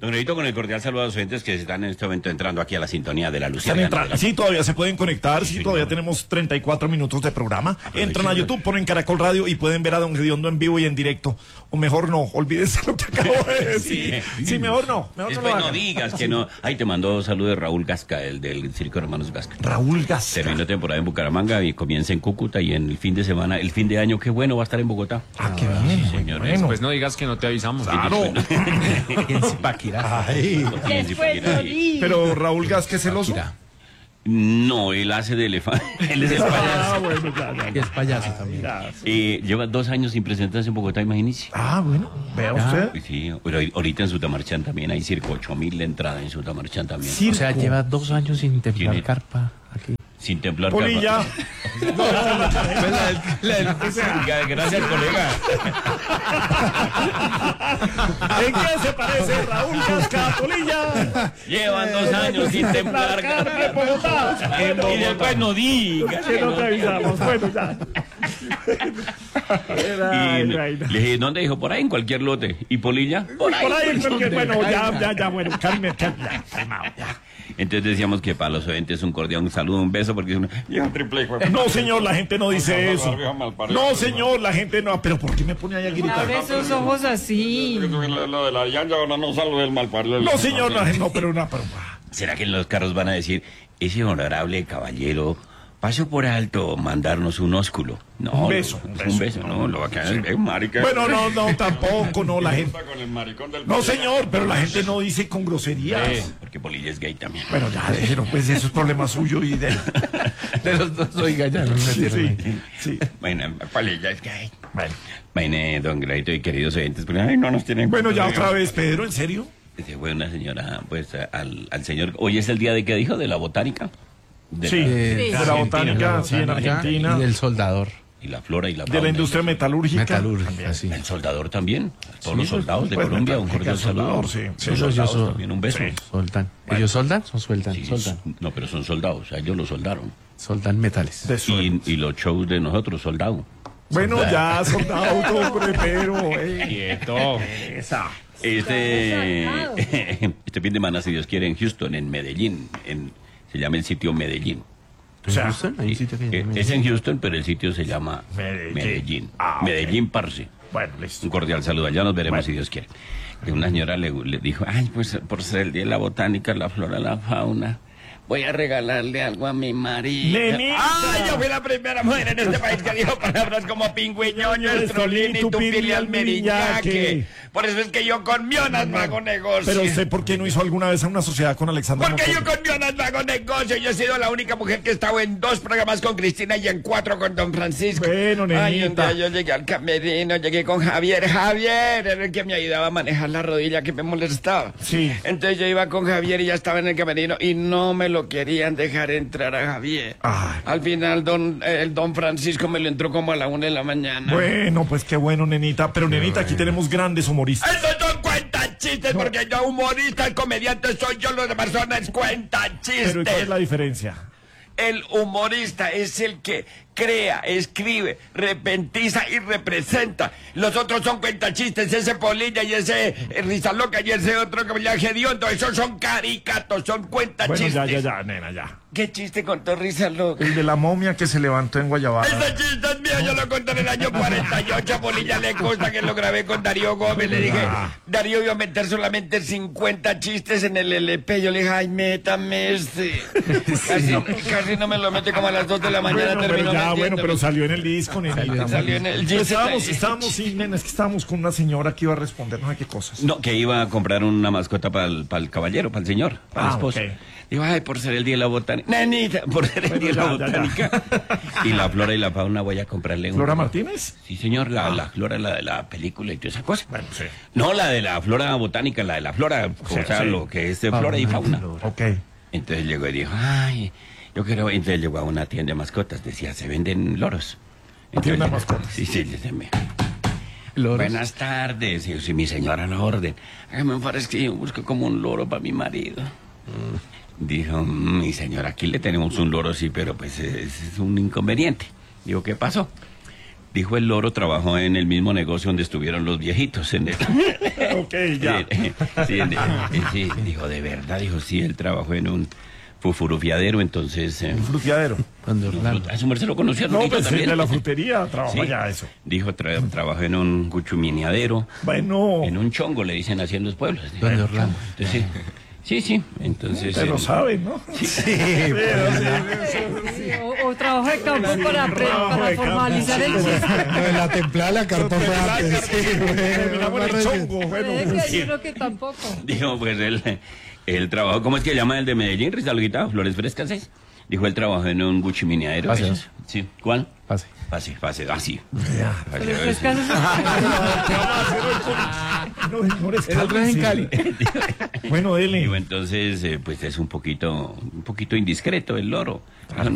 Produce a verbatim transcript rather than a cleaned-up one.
Jorgito, con el cordial saludo a los oyentes que están en este momento entrando aquí a la sintonía de la Luciana. Sí, todavía se pueden conectar, sí, sí todavía tenemos treinta y cuatro minutos de programa. Entran a YouTube, ponen Caracol Radio y pueden ver a Don Gediondo en vivo y en directo. O mejor no, olvídense lo que acabo de decir. Sí, sí mejor no. Mejor Después no, no digas que no. Ahí te mandó saludos Raúl Gasca, el del Circo Hermanos Gasca. Raúl Gasca. Terminó temporada en Bucaramanga y comienza en Cúcuta y en el fin de semana, el fin de año, qué bueno, va a estar en Bogotá. Ah, qué bien. Sí, señor. Bueno. Pues no digas que no te avisamos. Claro. En Zipaquirá. Ay. Después no digas. Pero Raúl Gasca es celoso. No, él hace de elefante. Él es el Ah, payaso. bueno, ya, ya, Es payaso también. ya. Eh, lleva dos años sin presentarse en Bogotá, imagínese. Ah, bueno, vea usted. Sí, pero ahorita en Sutamarchán también hay circo, ocho mil de entrada en Sutamarchán también. Circo. O sea, lleva dos años sin templar Tiene- carpa aquí. Sin templar Polilla. carpa. Gracias, colega. ¿En qué se parece Raúl Gasca a Polilla? Llevan dos años sin templar carne en carpa. Bogotá. En Y Bogotá. después no digas. Que no te avisamos. Bueno, ya. Ay, Y ay, le ay. dije, ¿dónde dijo? Por ahí, en cualquier lote. ¿Y Polilla? Por ahí. Por ahí, porque, bueno, ya, ya, ya, bueno, calme, calme, ya, calmado, ya. Entonces decíamos que para los oyentes un cordial, un saludo, un beso, porque es una... Vieja triple, hijo de- No, señor, la gente no dice eso. No, señor, la gente no. Pero ¿por qué me pone ahí a gritar? Abre esos ojos así. Lo de la llanta ahora no salgo del mal parido. No, señor, la gente no, pero no, pero. ¿Será que en los carros van a decir, ese honorable caballero pasó por alto mandarnos un ósculo? No, Un beso, no, un es un beso. beso, no, lo va a quedar es marica. Bueno, no, no, tampoco, no, la gente. Con el maricón del No, señor, pero la gente no dice con groserías. Porque Polilla es gay también. Bueno, ya, déjelo, pues eso es problema suyo y de. De los dos, oiga, ya no me Sí, metieron sí, ahí. sí. Bueno, Polilla es gay. Bueno, Bueno, don Gradito y queridos oyentes, pues, ay, no nos tienen... bueno, ya otra vez, Pedro, ¿en serio? Dice, fue una señora, pues, al, al señor... Hoy es el día de, ¿qué dijo? De la botánica. De Sí, la- de de la Argentina, botánica, ¿no? sí, en Argentina. Y del soldador. Y la flora y la De fauna. la industria metalúrgica. Metalúrgica, sí. El soldador también. Todos los Sí, soldados de pues, Colombia, un metalúrgica, cordial saludo. soldador, sí, sí. Los Ellos soldados son- también, un beso. Sí. Soldan. ¿Ellos soldan? ¿O sueltan? Sí, Soldan. no, pero son soldados, a ellos los soldaron. Soldan metales. De suerte. Y, y los shows de nosotros, soldados. Bueno, ya, soldado, hombre, pero. Eh. Quieto. Esa. Este, este fin de semana, si Dios quiere, en Houston, en Medellín, en, se llama el sitio Medellín. O sea, Houston? Hay un sitio que se Eh, llama es en Houston, pero el sitio se llama Medellín. Medellín. Ah, ok. Medellín, parce. Bueno, listo. Un cordial saludo. Allá nos veremos Bueno. si Dios quiere. Que una señora le, le dijo, ay, pues por ser el día de la botánica, la flora, la fauna, voy a regalarle algo a mi marido. Nenita. ¡Ay, yo fui la primera mujer en este país que dijo palabras como pingüiñoño, estrolín y tupirli al meriñaque! Por eso es que yo con Mionas no hago negocios. Pero usted, ¿por qué no hizo alguna vez una sociedad con Alexandra Porque yo Montoya? con Mionas no hago negocio. Yo he sido la única mujer que he estado en dos programas con Cristina y en cuatro con Don Francisco. Bueno, Ay, un nenita. día yo llegué al camerino, llegué con Javier. Javier era el que me ayudaba a manejar la rodilla que me molestaba. Sí. Entonces yo iba con Javier y ya estaba en el camerino y no me lo querían dejar entrar a Javier. Ay. Al final don, eh, el Don Francisco me lo entró como a la una de la mañana. Bueno, pues qué bueno, nenita. Pero, nenita, aquí tenemos grandes humoristas. Esos son cuentas chistes, porque yo humorista, el comediante soy yo, los demás son es cuentas chistes. Pero, ¿y ¿cuál es la diferencia? El humorista es el que crea, escribe, repentiza y representa. Los otros son cuentachistes, ese Polilla y ese eh, Risa Loca y ese otro que me llama Gediondo. Esos son caricatos, son Bueno, cuentachistes. ya, ya, ya, nena, ya. ¿Qué chiste contó Risa Loca? El de la momia que se levantó en Guayabana. Ese chiste es mío, yo lo conté en el año cuarenta y ocho. A Polilla le consta que lo grabé con Darío Gómez. Le dije, Ah. Darío iba a meter solamente cincuenta chistes en el L P. Yo le dije, ay, métame este. Casi, casi no me lo mete como a las dos de la mañana. Bueno, pero terminó ya, bueno, metiéndome. pero salió en el disco, nenita. Salió en el Pues disco. estábamos, estábamos, sí, nena, es que estábamos con una señora que iba a responder, no sé qué cosas. No, que iba a comprar una mascota para el, para el caballero, para el señor, para el Ah, esposo. ok. Digo, ay, por ser el día de la botánica. Nenita, por ser el Bueno, día de la ya, ya, ya. botánica. Y la flora y la fauna voy a comprarle un... ¿Flora Martínez? Sí, señor, la, la flora, la de la película y toda esa cosa. Bueno, sí. No, la de la flora botánica, la de la flora, o Sí, sea, sí. lo que es de flora y fauna. Ok. Entonces llegó y dijo, ay, yo quiero... Entonces llegó a una tienda de mascotas, decía, se venden loros. Entonces, Tienda de llegó- mascotas. Sí, sí, se me... Loros. Buenas tardes, y si mi señora a la orden. Hágame un favor, es que yo busco como un loro para mi marido. Dijo, "Mm, mi señora, aquí le tenemos un loro, sí, pero pues es, es un inconveniente. Digo, ¿qué pasó? Dijo el loro trabajó en el mismo negocio donde estuvieron los viejitos. En el, Ok, ya. sí, en el- eh, sí, dijo, de verdad, dijo, sí, él trabajó en un fufurufiadero, entonces... eh, Un fruteadero. Donde Orlando. a su merced lo conocía, No, Lorito, pues el también. de la frutería trabaja Sí. ya eso. Dijo, tra- trabajó en un guchumineadero, Bueno, en un chongo, le dicen así en los pueblos. Donde Orlando. Entonces, sí, sí, sí, entonces... pero eh, saben, ¿no? Sí, pero sí, O, o trabajo de campo para, pre- trabajo para de campo, formalizar el chiste. Lo de la templada la carpa fue antes. Sí, terminamos en el bueno, chongo. Bueno, Puede pues, que hay uno que tampoco. Dijo, pues él, él trabajó, ¿cómo es que llama el de Medellín, Rizalguita? Flores Frescas, ¿es? Dijo, él trabajó en un guchimineadero. Pase, ¿es? Sí, ¿cuál? Pase. Pase, pase, así. Pero es que haces- no, señores, El otro es en cálmense. Cali. Bueno, dele. Digo, entonces, eh, pues es un poquito, un poquito indiscreto el loro.